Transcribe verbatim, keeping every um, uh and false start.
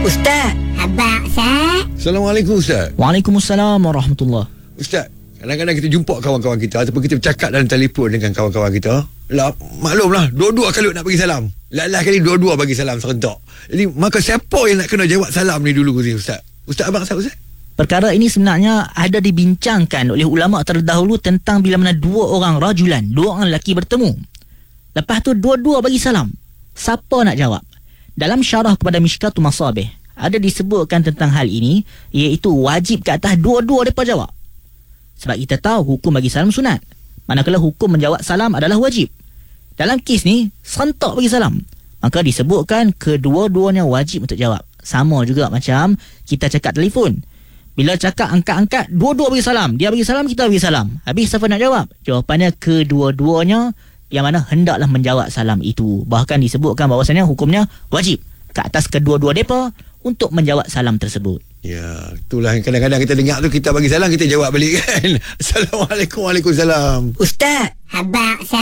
Ustaz. Abang Ustaz. Assalamualaikum Ustaz. Waalaikumsalam warahmatullahi. Ustaz, kadang-kadang kita jumpa kawan-kawan kita ataupun kita bercakap dalam telefon dengan kawan-kawan kita. Lah, maklumlah, dua-dua kali nak bagi salam. Lalah kali dua-dua bagi salam serentak. Jadi, maka siapa yang nak kena jawab salam ni dulu Ustaz? Ustaz abang Ustaz Ustaz? Perkara ini sebenarnya ada dibincangkan oleh ulama terdahulu tentang bila mana dua orang rajulan, dua orang lelaki bertemu. Lepas tu dua-dua bagi salam. Siapa nak jawab? Dalam syarah kepada Mishkatul Masabih ada disebutkan tentang hal ini, iaitu wajib ke atas dua-dua mereka jawab. Sebab kita tahu hukum bagi salam sunat, manakala hukum menjawab salam adalah wajib. Dalam kes ni serentak bagi salam, maka disebutkan kedua-duanya wajib untuk jawab. Sama juga macam kita cakap telefon. Bila cakap angkat-angkat, dua-dua bagi salam. Dia bagi salam, kita bagi salam. Habis siapa nak jawab? Jawapannya kedua-duanya yang mana hendaklah menjawab salam itu. Bahkan disebutkan bahawasanya hukumnya wajib ke atas kedua-dua mereka untuk menjawab salam tersebut. Ya, itulah yang kadang-kadang kita dengar tu, kita bagi salam, kita jawab balik kan. Assalamualaikum, waalaikumsalam. Ustaz. Abang Ustaz.